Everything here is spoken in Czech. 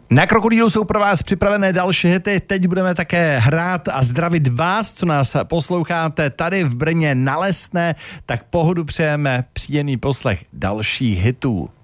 Na Krokodýlu jsou pro vás připravené další hity, teď budeme také hrát a zdravit vás, co nás posloucháte tady v Brně na Lesné, tak pohodu přejeme, příjemný poslech dalších hitů.